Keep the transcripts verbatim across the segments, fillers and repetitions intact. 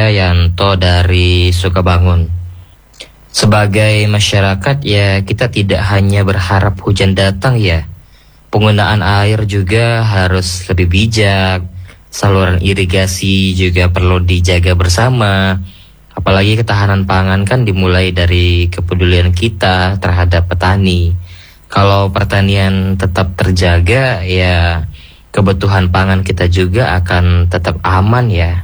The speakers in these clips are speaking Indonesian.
Yanto dari Sukabangun. Sebagai masyarakat ya kita tidak hanya berharap hujan datang ya. Penggunaan air juga harus lebih bijak. Saluran irigasi juga perlu dijaga bersama. Apalagi ketahanan pangan kan dimulai dari kepedulian kita terhadap petani. Kalau pertanian tetap terjaga ya kebutuhan pangan kita juga akan tetap aman ya.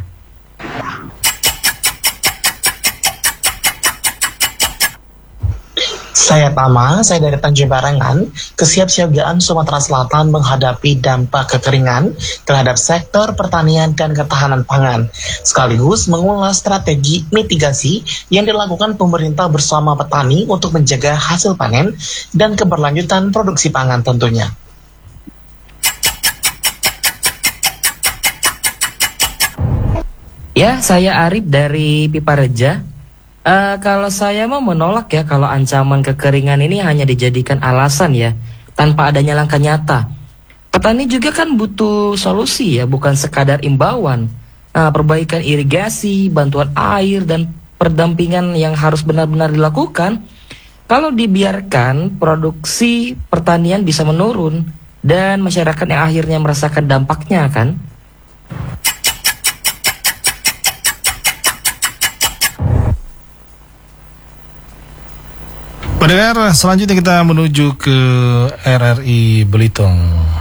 Saya Tama, saya dari Tanjung Barangan. Kesiapsiagaan Sumatera Selatan menghadapi dampak kekeringan terhadap sektor pertanian dan ketahanan pangan, sekaligus mengulas strategi mitigasi yang dilakukan pemerintah bersama petani untuk menjaga hasil panen dan keberlanjutan produksi pangan tentunya. Ya, saya Arif dari Pipareja. Uh, kalau saya mau menolak ya kalau ancaman kekeringan ini hanya dijadikan alasan ya, tanpa adanya langkah nyata. Petani juga kan butuh solusi ya, bukan sekadar imbauan. Nah, perbaikan irigasi, bantuan air, dan pendampingan yang harus benar-benar dilakukan. Kalau dibiarkan, produksi pertanian bisa menurun, dan masyarakat yang akhirnya merasakan dampaknya kan. Pendengar, selanjutnya kita menuju ke R R I Belitung.